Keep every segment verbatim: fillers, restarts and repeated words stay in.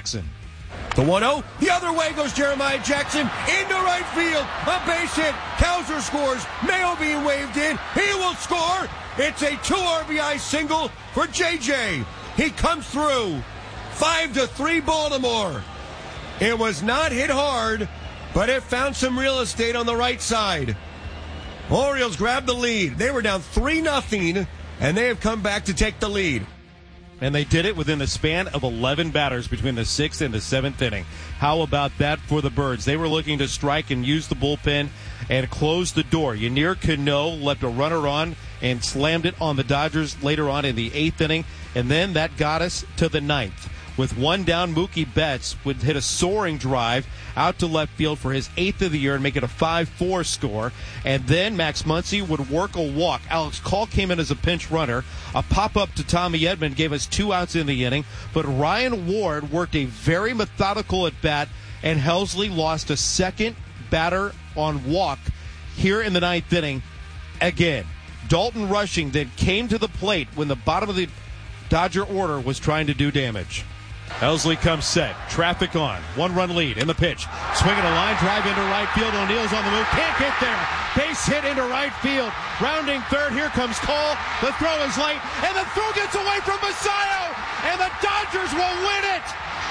Jackson. The one oh, the other way goes Jeremiah Jackson into right field. A base hit. Cowser scores. Mayo being waved in. He will score. It's a two R B I single for J J. He comes through. Five to three Baltimore. It was not hit hard, but it found some real estate on the right side. Orioles grabbed the lead. They were down three nothing, and they have come back to take the lead. And they did it within the span of eleven batters between the sixth and the seventh inning. How about that for the Birds? They were looking to strike and use the bullpen and close the door. Yennier Cano left a runner on and slammed it on the Dodgers later on in the eighth inning. And then that got us to the ninth. With one down, Mookie Betts would hit a soaring drive out to left field for his eighth of the year and make it a five four score. And then Max Muncy would work a walk. Alex Call came in as a pinch runner. A pop-up to Tommy Edman gave us two outs in the inning. But Ryan Ward worked a very methodical at-bat, and Helsley lost a second batter on walk here in the ninth inning again. Dalton Rushing then came to the plate when the bottom of the Dodger order was trying to do damage. Helsley comes set. Traffic on. One-run lead in the pitch. Swinging a line drive into right field. O'Neal's on the move. Can't get there. Base hit into right field. Rounding third. Here comes Cole. The throw is late. And the throw gets away from Messiah. And the Dodgers will win it.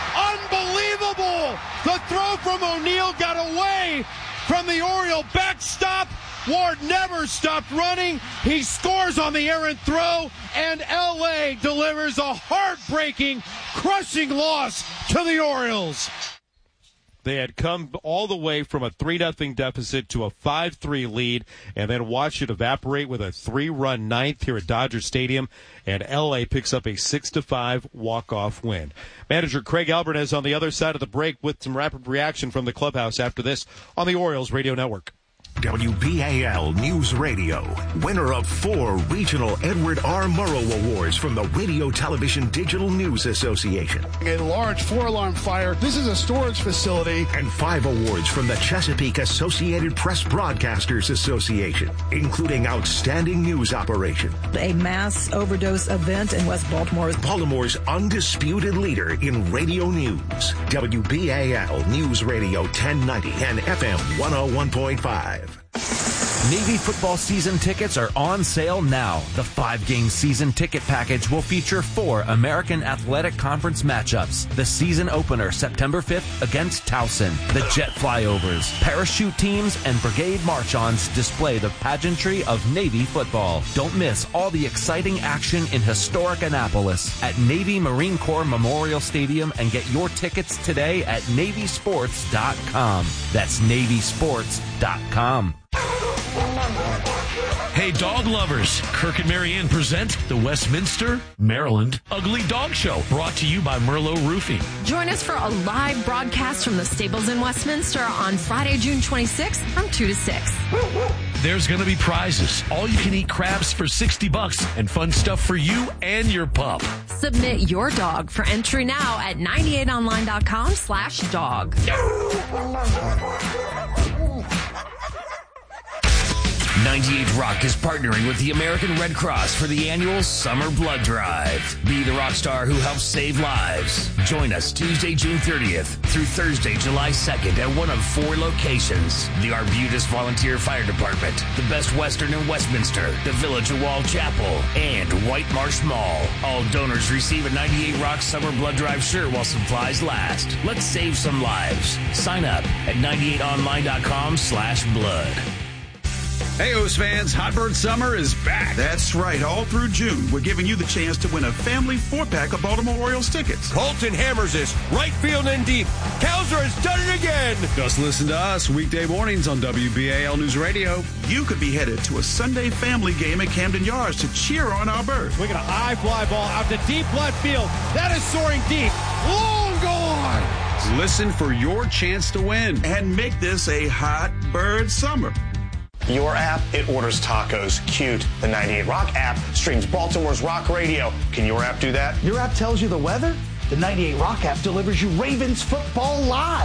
Unbelievable. The throw from O'Neal got away from the Oriole backstop. Ward never stopped running. He scores on the errant throw, and L A delivers a heartbreaking, crushing loss to the Orioles. They had come all the way from a three nothing deficit to a five three lead, and then watched it evaporate with a three-run ninth here at Dodger Stadium, and L A picks up a six to five walk-off win. Manager Craig Alvarez on the other side of the break with some rapid reaction from the clubhouse after this on the Orioles Radio Network. W B A L News Radio, winner of four regional Edward R. Murrow Awards from the Radio Television Digital News Association. A large four-alarm fire. This is a storage facility. And five awards from the Chesapeake Associated Press Broadcasters Association, including Outstanding News Operation. A mass overdose event in West Baltimore. Baltimore's undisputed leader in radio news. W B A L News Radio ten ninety and F M one oh one point five. Navy football season tickets are on sale now. The five-game season ticket package will feature four American Athletic Conference matchups. The season opener September fifth against Towson. The jet flyovers, parachute teams, and brigade march-ons display the pageantry of Navy football. Don't miss all the exciting action in historic Annapolis at Navy Marine Corps Memorial Stadium, and get your tickets today at Navy Sports dot com. That's Navy Sports dot com. Hey, dog lovers, Kirk and Marianne present the Westminster, Maryland Ugly Dog Show, brought to you by Merlot Roofing. Join us for a live broadcast from the stables in Westminster on Friday, June twenty-sixth from two to six. There's going to be prizes, all-you-can-eat crabs for sixty bucks, and fun stuff for you and your pup. Submit your dog for entry now at ninety-eight online dot com slash dog. ninety-eight Rock is partnering with the American Red Cross for the annual Summer Blood Drive. Be the rock star who helps save lives. Join us Tuesday, June thirtieth through Thursday, July second at one of four locations. The Arbutus Volunteer Fire Department, the Best Western in Westminster, the Village of Wall Chapel, and White Marsh Mall. All donors receive a ninety-eight Rock Summer Blood Drive shirt while supplies last. Let's save some lives. Sign up at ninety-eight online dot com slash blood. Hey, O's fans, Hot Bird Summer is back. That's right. All through June, we're giving you the chance to win a family four-pack of Baltimore Orioles tickets. Colton hammers this right field and deep. Cowser has done it again. Just listen to us weekday mornings on W B A L News Radio. You could be headed to a Sunday family game at Camden Yards to cheer on our Birds. We're going to high fly ball out to deep left field. That is soaring deep. Long gone. Listen for your chance to win. And make this a Hot Bird Summer. Your app, it orders tacos. Cute. The ninety-eight Rock app streams Baltimore's rock radio. Can your app do that? Your app tells you the weather? The ninety-eight Rock app delivers you Ravens football live.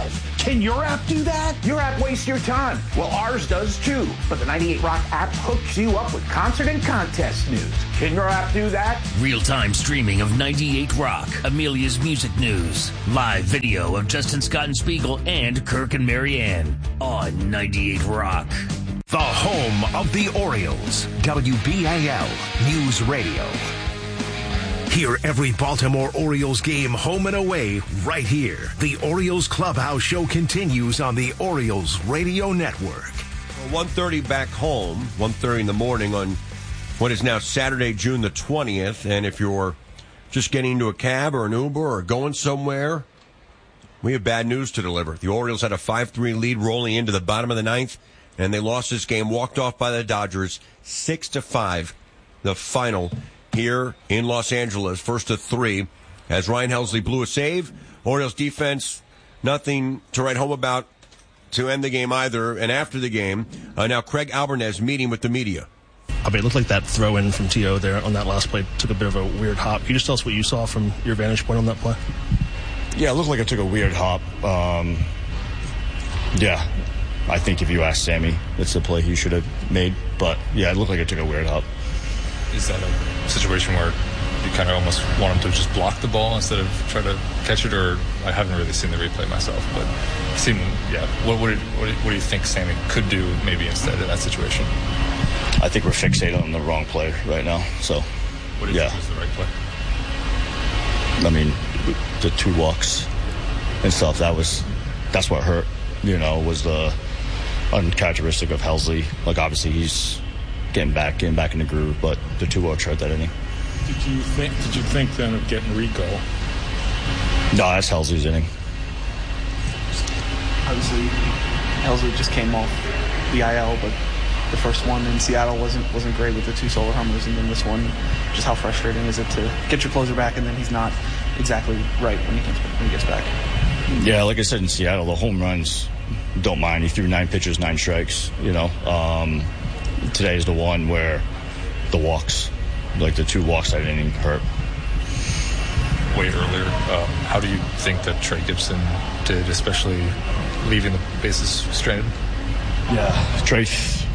Can your app do that? Your app wastes your time. Well, ours does too. But the ninety-eight Rock app hooks you up with concert and contest news. Can your app do that? Real-time streaming of ninety-eight Rock, Amelia's music news, live video of Justin Scott and Spiegel and Kirk and Marianne on ninety-eight Rock. The home of the Orioles, W B A L News Radio. Hear every Baltimore Orioles game home and away right here. The Orioles Clubhouse Show continues on the Orioles Radio Network. one thirty back home, one thirty in the morning on what is now Saturday, June the twentieth. And if you're just getting into a cab or an Uber or going somewhere, we have bad news to deliver. The Orioles had a five three lead rolling into the bottom of the ninth, and they lost this game, walked off by the Dodgers, six to five, the final here in Los Angeles, first to three, as Ryan Helsley blew a save. Orioles defense, nothing to write home about to end the game either. And after the game, uh, now Craig Albernez meeting with the media. I mean, it looked like that throw in from T O there on that last play took a bit of a weird hop. Can you just tell us what you saw from your vantage point on that play? Yeah, it looked like it took a weird hop. Um, yeah, I think if you ask Sammy, it's the play he should have made. But yeah, it looked like it took a weird hop. Is that a situation where you kind of almost want him to just block the ball instead of try to catch it? Or I haven't really seen the replay myself, but it seemed, yeah. What, what, did, what, did, what do you think Sammy could do maybe instead in that situation? I think we're fixated on the wrong play right now. So, what do you yeah. think was the right play? I mean, the two walks and stuff, that was, that's what hurt, you know, was the uncharacteristic of Helsley. Like, obviously, he's getting back, getting back in the groove, but the two walks hurt that inning. Did you think, did you think then of getting Rico? No, that's Helsley's inning. Obviously, Helsley just came off the I L, but the first one in Seattle wasn't wasn't great with the two solar homers, and then this one, just how frustrating is it to get your closer back and then he's not exactly right when he gets, when he gets back? Yeah, like I said in Seattle, the home runs, don't mind. He threw nine pitches, nine strikes, you know. Um, today is the one where the walks, like the two walks that inning hurt. Way earlier, um, how do you think that Trey Gibson did, especially leaving the bases stranded? Yeah, Trey,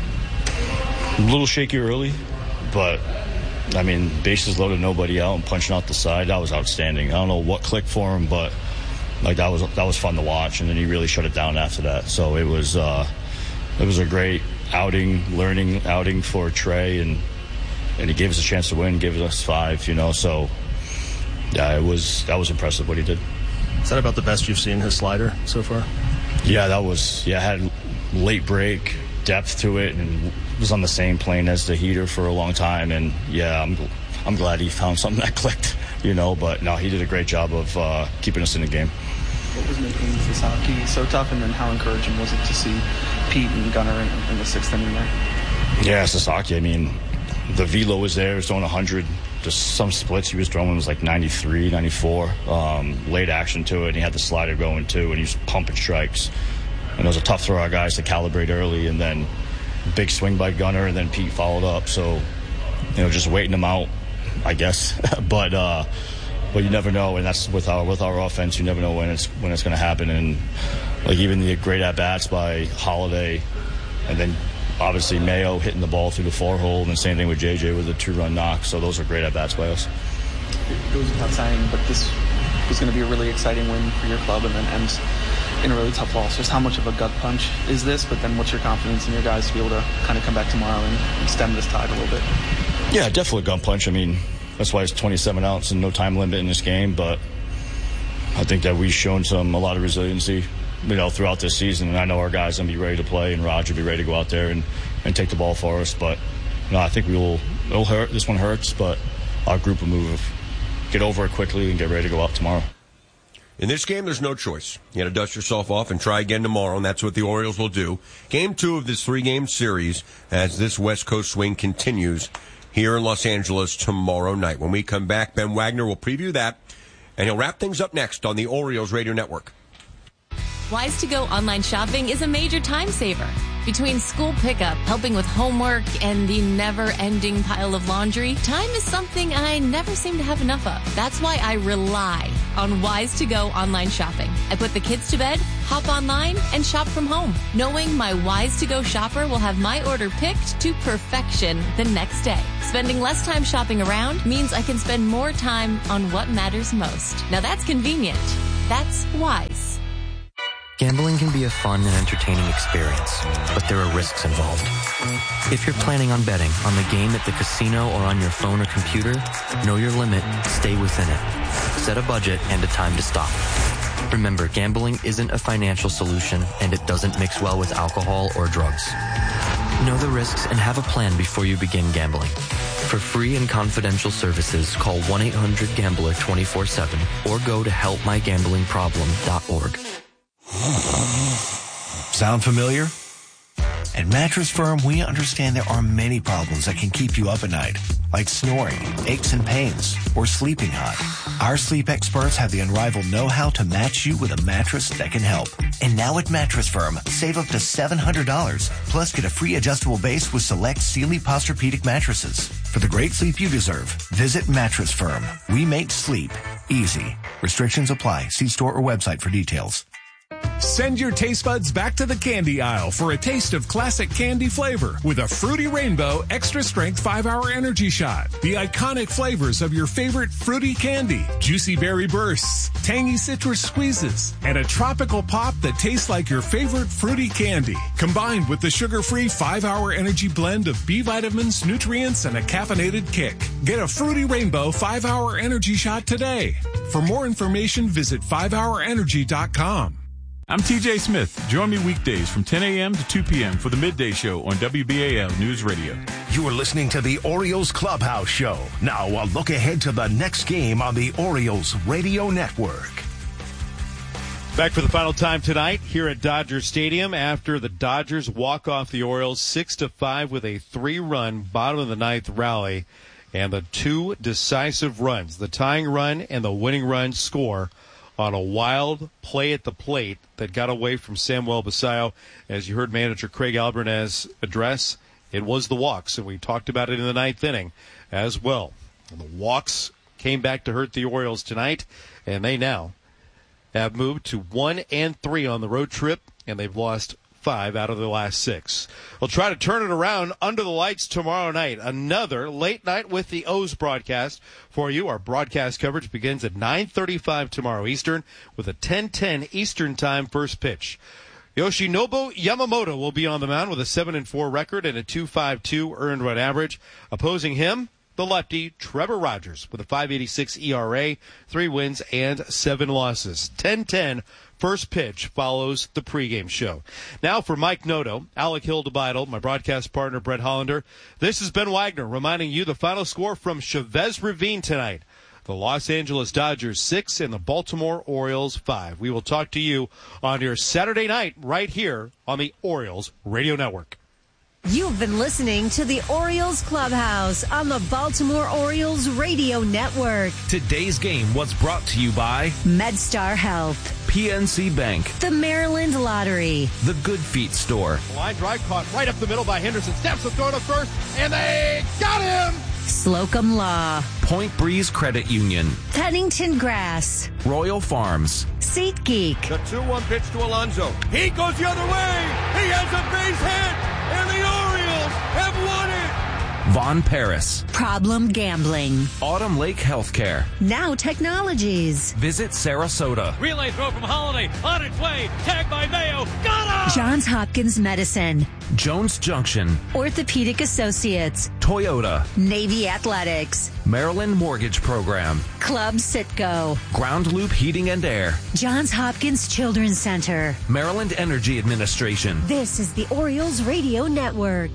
a little shaky early, but I mean, bases loaded, nobody out, and punching out the side, that was outstanding. I don't know what clicked for him, but like that was that was fun to watch, and then he really shut it down after that. So it was uh, it was a great outing, learning outing for Trey, and and he gave us a chance to win, gave us five, you know. So yeah, it was that was impressive what he did. Is that about the best you've seen his slider so far? Yeah, that was yeah had late break, depth to it, and was on the same plane as the heater for a long time. And yeah, I'm I'm glad he found something that clicked, you know. But no, he did a great job of uh, keeping us in the game. What was making Sasaki so tough, and then how encouraging was it to see Pete and Gunnar in, in the sixth inning there? Yeah, Sasaki, I mean, the velo was there, he was throwing one hundred. Just some splits he was throwing was like ninety-three, ninety-four. Um, late action to it, and he had the slider going too, and he was pumping strikes. And it was a tough throw our guys to calibrate early, and then big swing by Gunnar, and then Pete followed up. So, you know, just waiting him out, I guess. but uh, but you never know, and that's with our with our offense. You never know when it's when it's going to happen. And like even the great at bats by Holiday, and then obviously Mayo hitting the ball through the four hole, and the same thing with J J with a two run knock. So those are great at bats by us. It goes without saying, but this was going to be a really exciting win for your club, and then ends in a really tough loss. Just how much of a gut punch is this? But then what's your confidence in your guys to be able to kind of come back tomorrow and, and stem this tide a little bit? Yeah, definitely a gut punch. I mean, that's why it's twenty-seven outs and no time limit in this game. But I think that we've shown some a lot of resiliency, you know, throughout this season. And I know our guys going to be ready to play, and Roger will be ready to go out there and, and take the ball for us. But you know, I think we will. It'll hurt. This one hurts, but our group will move, get over it quickly, and get ready to go out tomorrow. In this game, there's no choice. You got to dust yourself off and try again tomorrow, and that's what the Orioles will do. Game two of this three-game series as this West Coast swing continues here in Los Angeles tomorrow night. When we come back, Ben Wagner will preview that, and he'll wrap things up next on the Orioles Radio Network. Wise to Go online shopping is a major time saver. Between school pickup, helping with homework, and the never-ending pile of laundry, time is something I never seem to have enough of. That's why I rely on Wise to Go online shopping. I put the kids to bed, hop online, and shop from home, knowing my Wise to Go shopper will have my order picked to perfection the next day. Spending less time shopping around means I can spend more time on what matters most. Now that's convenient. That's Wise. Gambling can be a fun and entertaining experience, but there are risks involved. If you're planning on betting on the game at the casino or on your phone or computer, know your limit, stay within it. Set a budget and a time to stop. Remember, gambling isn't a financial solution, and it doesn't mix well with alcohol or drugs. Know the risks and have a plan before you begin gambling. For free and confidential services, call one eight hundred gambler twenty-four seven or go to help my gambling problem dot org. Sound familiar? At Mattress Firm, we understand there are many problems that can keep you up at night, like snoring, aches and pains, or sleeping hot. Our sleep experts have the unrivaled know-how to match you with a mattress that can help. And now at Mattress Firm, save up to seven hundred dollars, plus get a free adjustable base with select Sealy Posturepedic mattresses. For the great sleep you deserve, visit Mattress Firm. We make sleep easy. Restrictions apply. See store or website for details. Send your taste buds back to the candy aisle for a taste of classic candy flavor with a Fruity Rainbow Extra Strength five hour Energy Shot. The iconic flavors of your favorite fruity candy, juicy berry bursts, tangy citrus squeezes, and a tropical pop that tastes like your favorite fruity candy. Combined with the sugar-free five hour energy blend of B vitamins, nutrients, and a caffeinated kick. Get a Fruity Rainbow five hour Energy Shot today. For more information, visit five hour energy dot com. I'm T J Smith. Join me weekdays from ten a.m. to two p.m. for the Midday Show on W B A L News Radio. You are listening to the Orioles Clubhouse Show. Now, a look ahead to the next game on the Orioles Radio Network. Back for the final time tonight here at Dodger Stadium after the Dodgers walk off the Orioles six to five with a three-run bottom of the ninth rally, and the two decisive runs, the tying run and the winning run, score on a wild play at the plate that got away from Samuel Basallo. As you heard manager Craig Albernez address, it was the walks, and we talked about it in the ninth inning as well. And the walks came back to hurt the Orioles tonight, and they now have moved to one and three on the road trip, and they've lost five out of the last six. We'll try to turn it around under the lights tomorrow night. Another late night with the O's broadcast for you. Our broadcast coverage begins at nine thirty-five tomorrow Eastern with a ten ten Eastern time first pitch. Yoshinobu Yamamoto will be on the mound with a seven and four record and a two point five two earned run average. Opposing him, the lefty Trevor Rogers with a five point eight six E R A, three wins and seven losses. ten ten first pitch follows the pregame show. Now for Mike Noto, Alec Hildebeitel, my broadcast partner Brett Hollander, this is Ben Wagner reminding you the final score from Chavez Ravine tonight. The Los Angeles Dodgers six and the Baltimore Orioles five. We will talk to you on your Saturday night right here on the Orioles Radio Network. You've been listening to the Orioles Clubhouse on the Baltimore Orioles Radio Network. Today's game was brought to you by MedStar Health, P N C Bank, the Maryland Lottery, the Good Feet Store. Line drive caught right up the middle by Henderson. Steps the throw to first, and they got him! Slocum Law, Point Breeze Credit Union, Pennington Grass, Royal Farms, SeatGeek. The two one pitch to Alonso. He goes the other way. He has a base hit, and the Orioles have won it. Von Paris, Problem Gambling, Autumn Lake Healthcare, Now Technologies, Visit Sarasota, relay throw from Holiday, on its way, tagged by Mayo, got him! Johns Hopkins Medicine, Jones Junction, Orthopedic Associates, Toyota, Navy Athletics, Maryland Mortgage Program, Club Citgo, Ground Loop Heating and Air, Johns Hopkins Children's Center, Maryland Energy Administration. This is the Orioles Radio Network.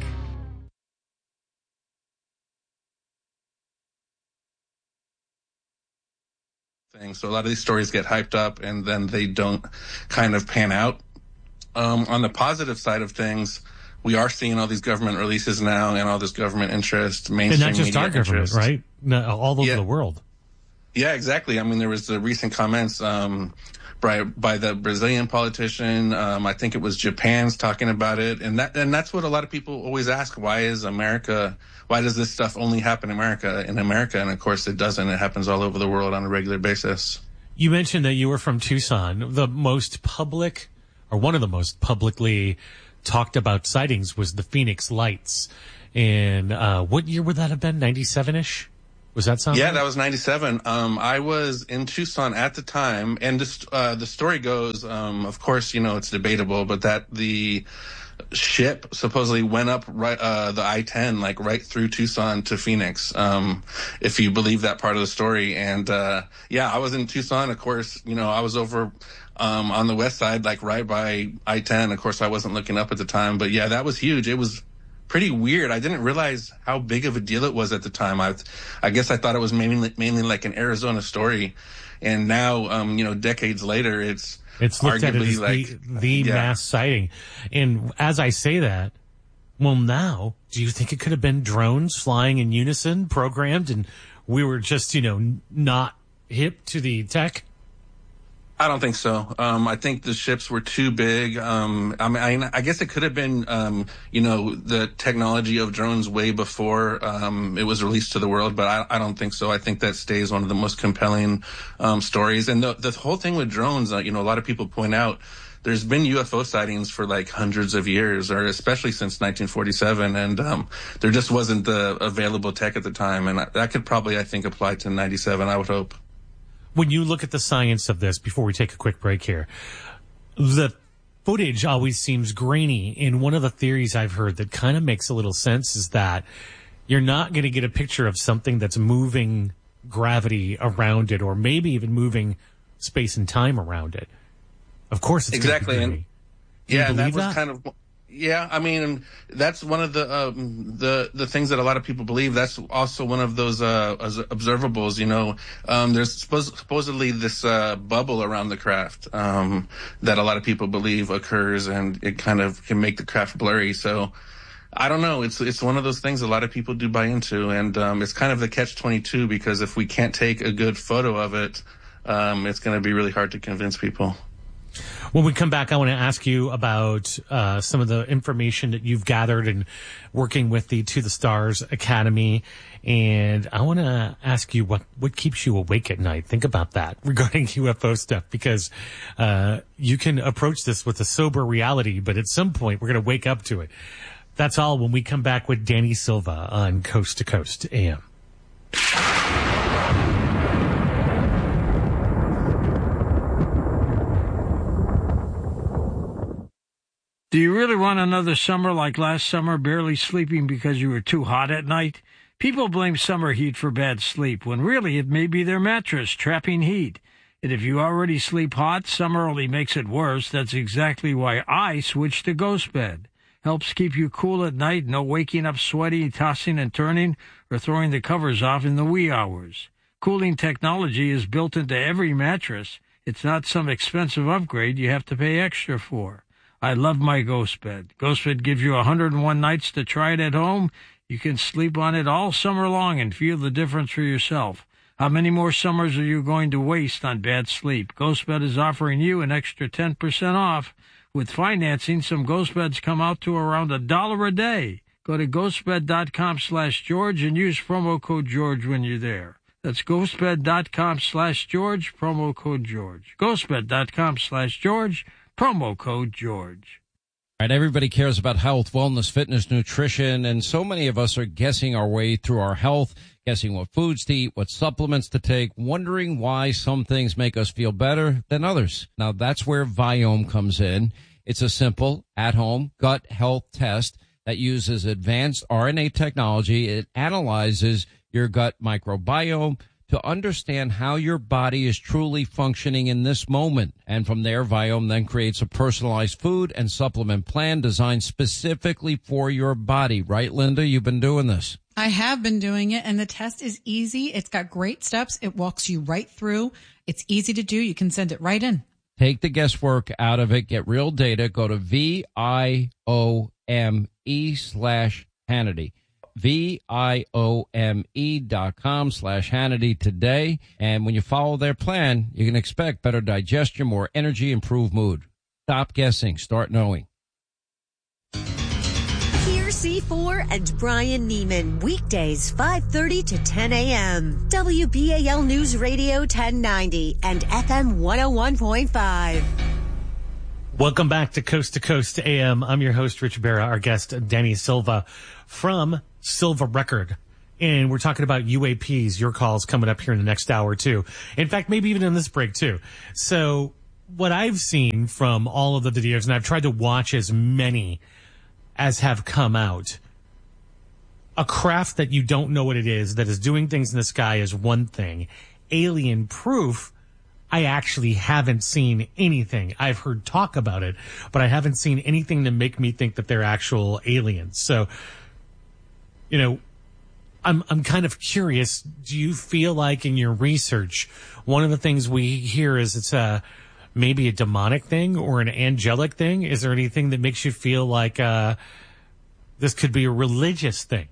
So a lot of these stories get hyped up and then they don't kind of pan out. Um, on the positive side of things, we are seeing all these government releases now and all this government interest, mainstream and not just media our government, interest. right? No, all over yeah. the world. Yeah, exactly. I mean, there was the recent comments. Um, by, by the Brazilian politician. Um, I think it was Japan's talking about it. And that, and that's what a lot of people always ask. Why is America, why does this stuff only happen in America, in America? And of course it doesn't. It happens all over the world on a regular basis. You mentioned that you were from Tucson. The most public, or one of the most publicly talked about sightings was the Phoenix Lights. And uh, what year would that have been? ninety-seven-ish? Was that something? Yeah, that was ninety-seven. Um, I was in Tucson at the time, and this, uh, the story goes, um, of course, you know, it's debatable, but that the ship supposedly went up right, uh, the I ten, like right through Tucson to Phoenix, um, if you believe that part of the story. And, uh, yeah, I was in Tucson. Of course, you know, I was over, um, on the west side, like right by I ten. Of course, I wasn't looking up at the time, but yeah, that was huge. It was pretty weird. I didn't realize how big of a deal it was at the time. I, I guess I thought it was mainly, mainly like an Arizona story. And now, um, you know, decades later, it's, It's looked at as like, the, the yeah. mass sighting. And as I say that, well, now, do you think it could have been drones flying in unison, programmed, and we were just, you know, n- not hip to the tech? I don't think so. Um, I think the ships were too big. Um, I mean, I, I guess it could have been, um, you know, the technology of drones way before um, it was released to the world, but I, I don't think so. I think that stays one of the most compelling um, stories. And the, the whole thing with drones, uh, you know, a lot of people point out there's been U F O sightings for like hundreds of years, or especially since nineteen forty-seven, and um, there just wasn't the available tech at the time. And that could probably, I think, apply to ninety-seven, I would hope. When you look at the science of this, before we take a quick break here, the footage always seems grainy. And one of the theories I've heard that kind of makes a little sense is that you're not going to get a picture of something that's moving gravity around it, or maybe even moving space and time around it. Of course, it's exactly. And yeah, and that was that? kind of. Yeah, I mean, that's one of the um, the the things that a lot of people believe. That's also one of those uh, observables. You know, um, there's suppos- supposedly this uh, bubble around the craft um, that a lot of people believe occurs, and it kind of can make the craft blurry. So, I don't know. It's it's one of those things a lot of people do buy into, and um, it's kind of the catch twenty-two, because if we can't take a good photo of it, um, it's going to be really hard to convince people. When we come back, I want to ask you about uh, some of the information that you've gathered and working with the To the Stars Academy. And I want to ask you what, what keeps you awake at night. Think about that regarding U F O stuff, because uh, you can approach this with a sober reality, but at some point we're going to wake up to it. That's all when we come back with Danny Silva on Coast to Coast A M. Do you really want another summer like last summer, barely sleeping because you were too hot at night? People blame summer heat for bad sleep, when really it may be their mattress trapping heat. And if you already sleep hot, summer only makes it worse. That's exactly why I switched to Ghost Bed. Helps keep you cool at night, no waking up sweaty, tossing and turning, or throwing the covers off in the wee hours. Cooling technology is built into every mattress. It's not some expensive upgrade you have to pay extra for. I love my Ghost Bed. Ghost Bed gives you one hundred one nights to try it at home. You can sleep on it all summer long and feel the difference for yourself. How many more summers are you going to waste on bad sleep? Ghost Bed is offering you an extra ten percent off. With financing, some Ghost Beds come out to around a dollar a day. Go to ghostbed.com slash George and use promo code George when you're there. That's ghostbed.com slash George, promo code George. ghostbed.com slash George, promo code George. All right, everybody cares about health, wellness, fitness, nutrition, and so many of us are guessing our way through our health, guessing what foods to eat, what supplements to take, wondering why some things make us feel better than others. Now, that's where Viome comes in. It's a simple, at-home gut health test that uses advanced R N A technology. It analyzes your gut microbiome to understand how your body is truly functioning in this moment. And from there, Viome then creates a personalized food and supplement plan designed specifically for your body. Right, Linda? You've been doing this. I have been doing it, and the test is easy. It's got great steps. It walks you right through. It's easy to do. You can send it right in. Take the guesswork out of it. Get real data. Go to V I O M E slash Hannity. V I O M E dot com slash Hannity today. And when you follow their plan, you can expect better digestion, more energy, improved mood. Stop guessing. Start knowing. Here's C four and Brian Neiman, weekdays five thirty to ten a.m. W B A L News Radio ten ninety and F M one oh one point five. Welcome back to Coast to Coast A M. I'm your host, Rich Barra, our guest, Danny Silva from Silva Record. And we're talking about U A Ps, your calls coming up here in the next hour or two. In fact, maybe even in this break too. So what I've seen from all of the videos, and I've tried to watch as many as have come out, a craft that you don't know what it is, that is doing things in the sky is one thing. Alien proof, I actually haven't seen anything. I've heard talk about it, but I haven't seen anything to make me think that they're actual aliens. So, you know, I'm I'm kind of curious. Do you feel like in your research, one of the things we hear is it's a maybe a demonic thing or an angelic thing? Is there anything that makes you feel like uh, this could be a religious thing?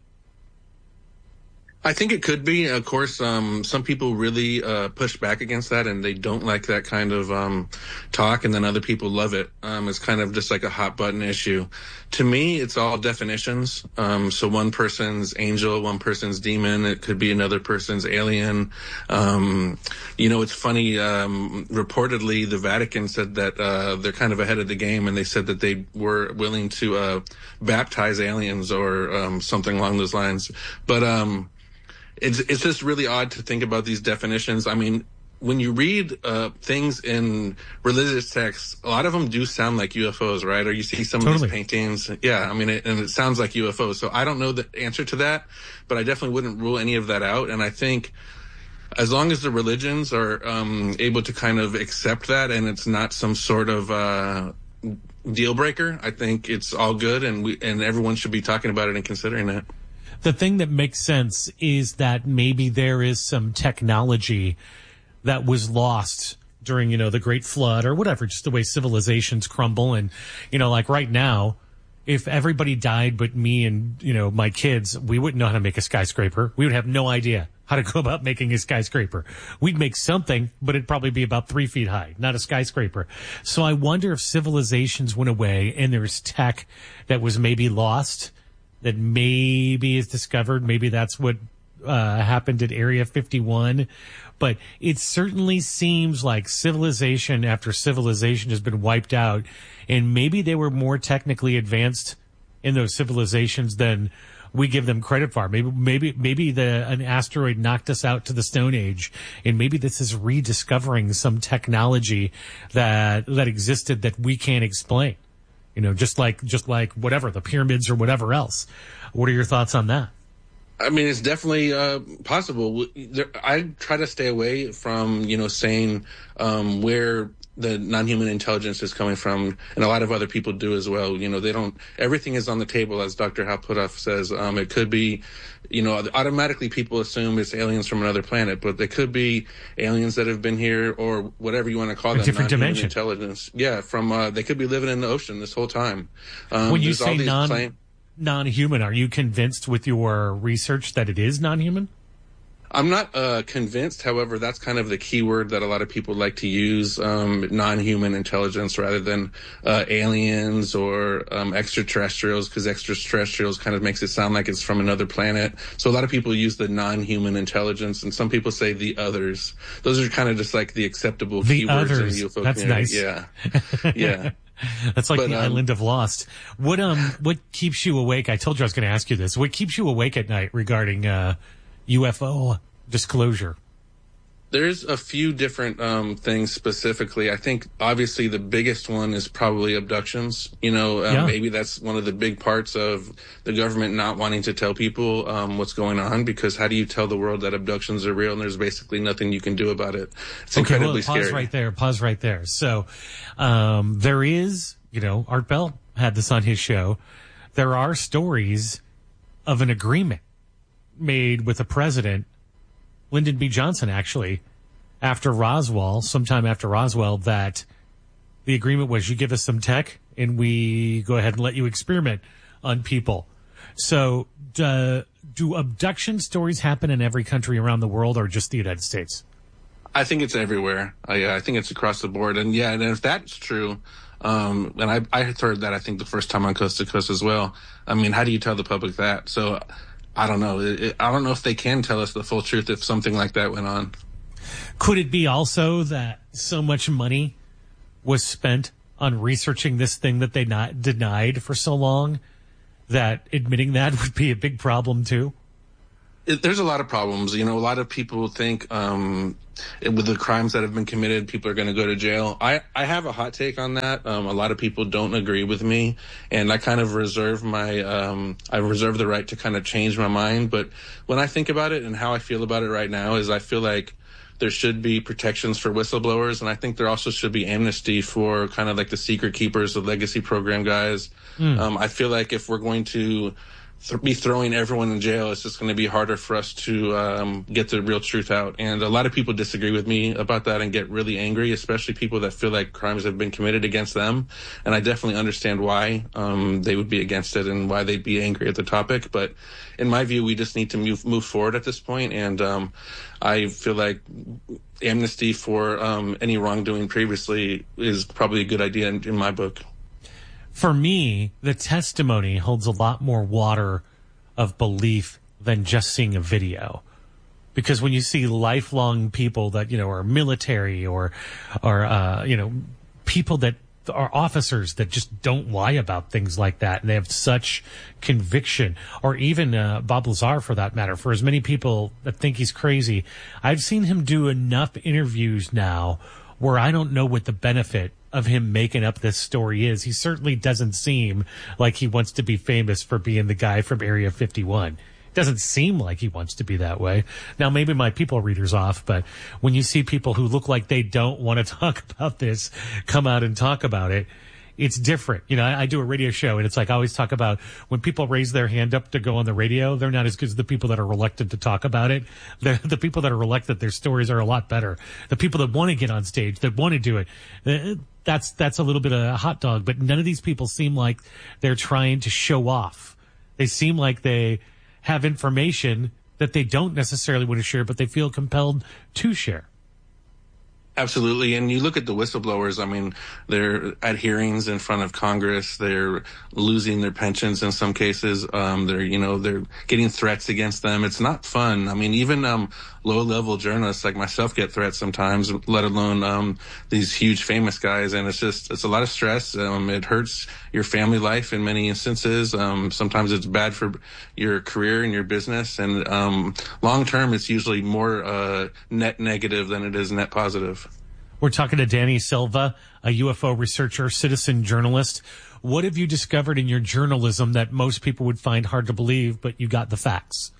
I think it could be. Of course, um, some people really uh, push back against that, and they don't like that kind of um, talk, and then other people love it. Um, it's kind of just like a hot button issue. To me, it's all definitions. Um, so one person's angel, one person's demon. It could be another person's alien. Um, you know, it's funny. Um, reportedly, the Vatican said that uh, they're kind of ahead of the game, and they said that they were willing to uh, baptize aliens or um, something along those lines. But um, It's it's just really odd to think about these definitions. I mean, when you read uh, things in religious texts, a lot of them do sound like U F Os, right? Or you see some Totally. of these paintings. Yeah, I mean, it, and it sounds like U F Os. So I don't know the answer to that, but I definitely wouldn't rule any of that out. And I think as long as the religions are um, able to kind of accept that and it's not some sort of uh, deal breaker, I think it's all good, and we and everyone should be talking about it and considering it. The thing that makes sense is that maybe there is some technology that was lost during, you know, the Great Flood or whatever, just the way civilizations crumble. And, you know, like right now, if everybody died but me and, you know, my kids, we wouldn't know how to make a skyscraper. We would have no idea how to go about making a skyscraper. We'd make something, but it'd probably be about three feet high, not a skyscraper. So I wonder if civilizations went away and there's tech that was maybe lost that maybe is discovered. Maybe that's what uh, happened at Area fifty-one. But it certainly seems like civilization after civilization has been wiped out. And maybe they were more technically advanced in those civilizations than we give them credit for. Maybe maybe maybe the an asteroid knocked us out to the Stone Age. And maybe this is rediscovering some technology that that existed that we can't explain. You know, just like just like whatever, the pyramids or whatever else. What are your thoughts on that? I mean, it's definitely uh, possible. I try to stay away from, you know, saying um, where the non-human intelligence is coming from, and a lot of other people do as well. You know, they don't, everything is on the table, as Doctor Hal Puthoff says. Um, it could be, you know, automatically people assume it's aliens from another planet, but they could be aliens that have been here, or whatever you want to call them, different non-human dimension. Intelligence. Yeah, from, uh, they could be living in the ocean this whole time. Um, when you there's all say these non, claim- non-human, are you convinced with your research that it is non-human? I'm not uh, convinced. However, that's kind of the key word that a lot of people like to use, um, non-human intelligence rather than uh, aliens or um, extraterrestrials, because extraterrestrials kind of makes it sound like it's from another planet. So a lot of people use the non-human intelligence, and some people say the others. Those are kind of just like the acceptable The keywords others. in the U F O That's community. nice. Yeah, yeah. That's like But, the um, island of Lost. What um what keeps you awake? I told you I was going to ask you this. What keeps you awake at night regarding uh, U F O disclosure? There's a few different um, things specifically. I think obviously the biggest one is probably abductions. You know, um, Yeah. maybe that's one of the big parts of the government not wanting to tell people um, what's going on, because how do you tell the world that abductions are real and there's basically nothing you can do about it? It's Okay, well, incredibly pause scary. right there. Pause right there. So, um, there is, you know, Art Bell had this on his show. There are stories of an agreement made with the president, Lyndon B. Johnson, actually, after Roswell, sometime after Roswell, that the agreement was you give us some tech and we go ahead and let you experiment on people. So, uh, do abduction stories happen in every country around the world, or just the United States? I think it's everywhere. I, I think it's across the board. And yeah, and if that's true, um, and I, I heard that, I think, the first time on Coast to Coast as well. I mean, how do you tell the public that? So I don't know. It, it, I don't know if they can tell us the full truth if something like that went on. Could it be also that so much money was spent on researching this thing that they not denied for so long that admitting that would be a big problem too? It, there's a lot of problems. You know, a lot of people think um, it, with the crimes that have been committed, people are going to go to jail. I, I have a hot take on that. Um, a lot of people don't agree with me, and I kind of reserve my um, I reserve the right to kind of change my mind. But when I think about it and how I feel about it right now is I feel like there should be protections for whistleblowers, and I think there also should be amnesty for kind of like the secret keepers, the legacy program guys. Mm. Um, I feel like if we're going to th- be throwing everyone in jail, it's just going to be harder for us to um, get the real truth out. And a lot of people disagree with me about that and get really angry, especially people that feel like crimes have been committed against them. And I definitely understand why um, they would be against it and why they'd be angry at the topic. But in my view, we just need to move move forward at this point. And um, I feel like amnesty for um, any wrongdoing previously is probably a good idea in, in my book. For me, the testimony holds a lot more water of belief than just seeing a video. Because when you see lifelong people that, you know, are military or, or, uh, you know, people that are officers that just don't lie about things like that, and they have such conviction, or even uh, Bob Lazar for that matter, for as many people that think he's crazy, I've seen him do enough interviews now where I don't know what the benefit of him making up this story is. He certainly doesn't seem like he wants to be famous for being the guy from Area fifty-one. Doesn't seem like he wants to be that way. Now, maybe my people reader's off, but when you see people who look like they don't want to talk about this come out and talk about it, it's different. You know, I, I do a radio show, and it's like I always talk about when people raise their hand up to go on the radio, they're not as good as the people that are reluctant to talk about it. The, the people that are reluctant, their stories are a lot better. The people that want to get on stage, that want to do it, uh, that's that's a little bit of a hot dog. But none of these people seem like they're trying to show off. They seem like they have information that they don't necessarily want to share, but they feel compelled to share. Absolutely. And you look at the whistleblowers, I mean, they're at hearings in front of Congress. They're losing their pensions in some cases. Um, they're, you know, they're getting threats against them. It's not fun. I mean, even um, low-level journalists like myself get threats sometimes, let alone um, these huge famous guys. And it's just, it's a lot of stress. Um, it hurts your family life in many instances. Um, sometimes it's bad for your career and your business. And um, long-term, it's usually more uh, net negative than it is net positive. We're talking to Danny Silva, a U F O researcher, citizen journalist. What have you discovered in your journalism that most people would find hard to believe, but you got the facts?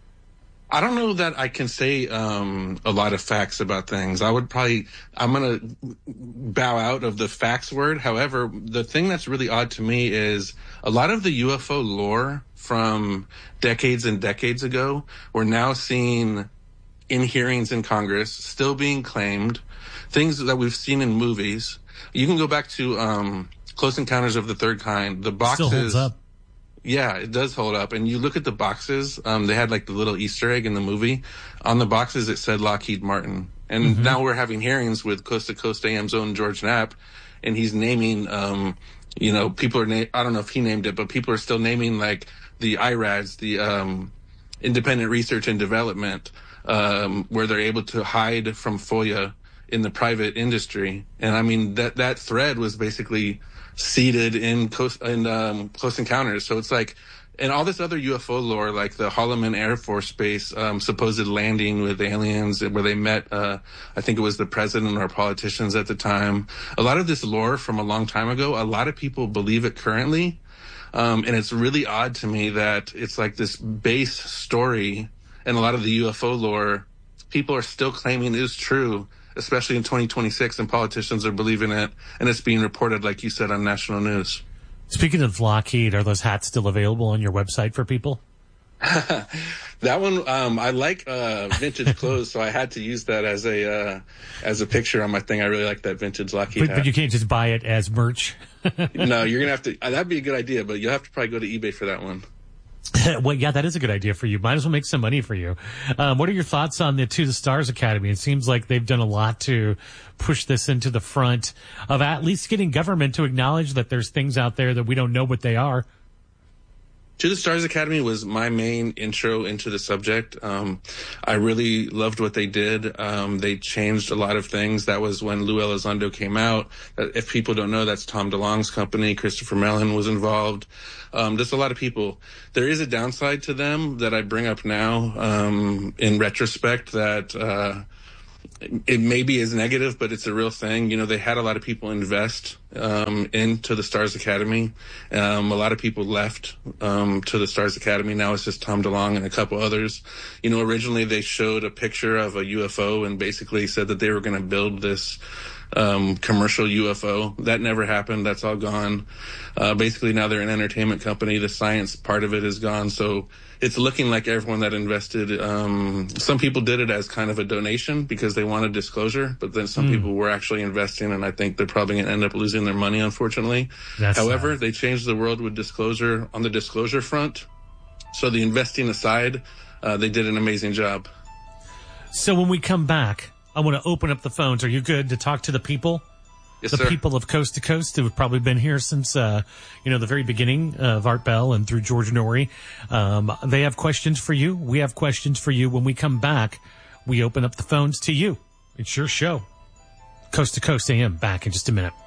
I don't know that I can say um, a lot of facts about things. I would probably, I'm going to bow out of the facts word. However, the thing that's really odd to me is a lot of the U F O lore from decades and decades ago, we're now seeing in hearings in Congress, still being claimed, things that we've seen in movies. You can go back to um, Close Encounters of the Third Kind. The boxes. Still holds up. Yeah, it does hold up. And you look at the boxes, um, they had like the little Easter egg in the movie. On the boxes, it said Lockheed Martin. And mm-hmm. now we're having hearings with Coast to Coast A M's own George Knapp, and he's naming, um, you know, people are, na- I don't know if he named it, but people are still naming like the I RADs, the um, Independent Research and Development, um, where they're able to hide from FOIA in the private industry. And I mean, that, that thread was basically seeded in Coast, in, um, Close Encounters. So it's like, and all this other U F O lore, like the Holloman Air Force Base, um, supposed landing with aliens where they met, uh, I think it was the president or politicians at the time. A lot of this lore from a long time ago, a lot of people believe it currently. Um, and it's really odd to me that it's like this base story, and a lot of the U F O lore, people are still claiming is true, especially in twenty twenty-six, and politicians are believing it, and it's being reported, like you said, on national news. Speaking of Lockheed, are those hats still available on your website for people? That one, um, I like uh, vintage clothes, so I had to use that as a uh, as a picture on my thing. I really like that vintage Lockheed but, hat. But you can't just buy it as merch? No, you're going to have to, uh, that'd be a good idea, but you'll have to probably go to eBay for that one. Well, yeah, that is a good idea for you. Might as well make some money for you. Um, what are your thoughts on the To the Stars Academy? It seems like they've done a lot to push this into the front of at least getting government to acknowledge that there's things out there that we don't know what they are. To the Stars Academy was my main intro into the subject. Um, I really loved what they did. Um, they changed a lot of things. That was when Lou Elizondo came out. If people don't know, that's Tom DeLonge's company. Christopher Mellon was involved. Um, just a lot of people. There is a downside to them that I bring up now um, in retrospect that uh, it maybe is negative, but it's a real thing. You know, they had a lot of people invest um, into the Stars Academy. Um, a lot of people left um, to the Stars Academy. Now it's just Tom DeLonge and a couple others. You know, originally they showed a picture of a U F O and basically said that they were going to build this um, commercial U F O. That never happened. That's all gone. Uh, basically now they're an entertainment company. The science part of it is gone. So it's looking like everyone that invested, um, some people did it as kind of a donation because they wanted disclosure, but then some mm. people were actually investing, and I think they're probably going to end up losing their money, unfortunately. That's However, sad. They changed the world with disclosure on the disclosure front. So the investing aside, uh, they did an amazing job. So when we come back, I want to open up the phones. Are you good to talk to the people? Yes, the sir. people of Coast to Coast who have probably been here since, uh, you know, the very beginning of Art Bell and through George Norrie. Um, they have questions for you. We have questions for you. When we come back, we open up the phones to you. It's your show. Coast to Coast A M, back in just a minute.